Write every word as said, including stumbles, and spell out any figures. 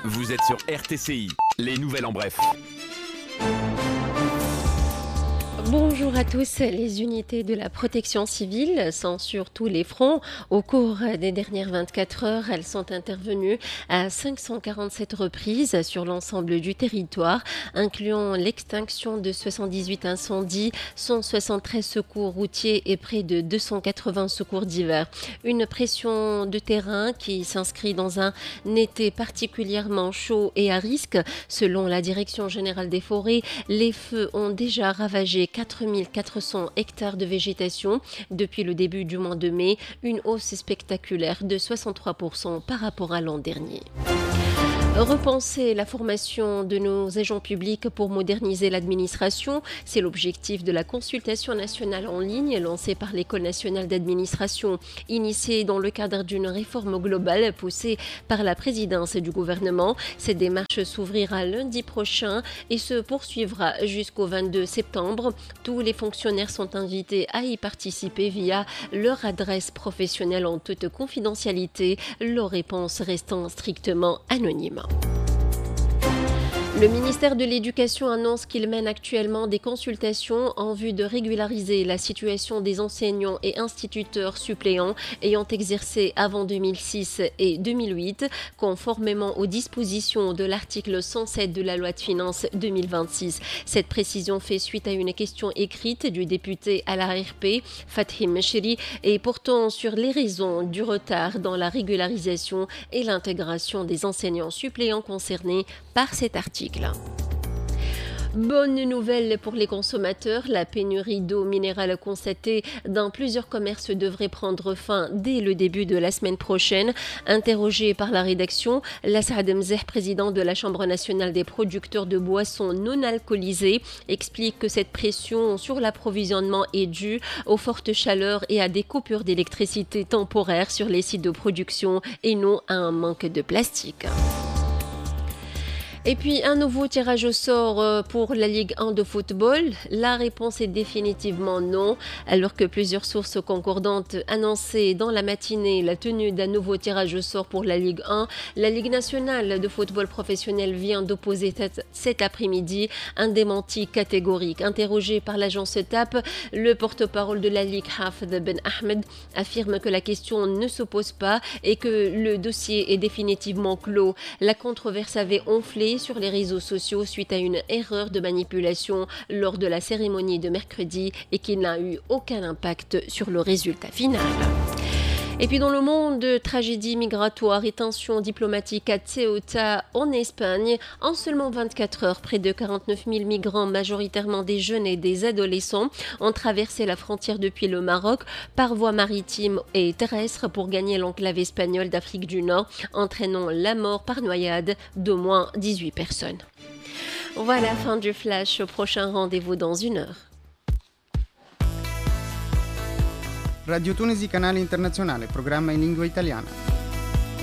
Vous êtes sur R T C I, les nouvelles en bref. Bonjour à tous. Les unités de la protection civile sont sur tous les fronts. Au cours des dernières vingt-quatre heures, elles sont intervenues à cinq cent quarante-sept reprises sur l'ensemble du territoire, incluant l'extinction de soixante-dix-huit incendies, cent soixante-treize secours routiers et près de deux cent quatre-vingts secours divers. Une pression de terrain qui s'inscrit dans un été particulièrement chaud et à risque. Selon la Direction générale des forêts, les feux ont déjà ravagé quatre mille quatre cents hectares de végétation depuis le début du mois de mai, une hausse spectaculaire de soixante-trois pour cent par rapport à l'an dernier. Repenser la formation de nos agents publics pour moderniser l'administration, c'est l'objectif de la consultation nationale en ligne lancée par l'École nationale d'administration, initiée dans le cadre d'une réforme globale poussée par la présidence du gouvernement. Cette démarche s'ouvrira lundi prochain et se poursuivra jusqu'au vingt-deux septembre. Tous les fonctionnaires sont invités à y participer via leur adresse professionnelle en toute confidentialité, leurs réponses restant strictement anonymes. Le ministère de l'Éducation annonce qu'il mène actuellement des consultations en vue de régulariser la situation des enseignants et instituteurs suppléants ayant exercé avant deux mille six et deux mille huit, conformément aux dispositions de l'article cent sept de la loi de finances deux mille vingt-six. Cette précision fait suite à une question écrite du député à la R P, Fathi Mecheri, et portant sur les raisons du retard dans la régularisation et l'intégration des enseignants suppléants concernés par cet article. Bonne nouvelle pour les consommateurs, la pénurie d'eau minérale constatée dans plusieurs commerces devrait prendre fin dès le début de la semaine prochaine. Interrogé par la rédaction, Lassad Mzeh, président de la Chambre nationale des producteurs de boissons non alcoolisées, explique que cette pression sur l'approvisionnement est due aux fortes chaleurs et à des coupures d'électricité temporaires sur les sites de production et non à un manque de plastique. Et puis, un nouveau tirage au sort pour la Ligue un de football. La réponse est définitivement non, alors que plusieurs sources concordantes annonçaient dans la matinée la tenue d'un nouveau tirage au sort pour la Ligue un. La Ligue nationale de football professionnel vient d'opposer cet après-midi un démenti catégorique. Interrogé par l'agence T A P, le porte-parole de la Ligue, Hafez Ben Ahmed, affirme que la question ne se pose pas et que le dossier est définitivement clos. La controverse avait enflé sur les réseaux sociaux suite à une erreur de manipulation lors de la cérémonie de mercredi et qui n'a eu aucun impact sur le résultat final. Et puis dans le monde, tragédie migratoire et tensions diplomatiques à Ceuta en Espagne. En seulement vingt-quatre heures, près de quarante-neuf mille migrants, majoritairement des jeunes et des adolescents, ont traversé la frontière depuis le Maroc par voie maritime et terrestre pour gagner l'enclave espagnole d'Afrique du Nord, entraînant la mort par noyade d'au moins dix-huit personnes. Voilà, fin du flash. Au prochain rendez-vous dans une heure. Radio Tunisi Canale Internazionale, programma in lingua italiana.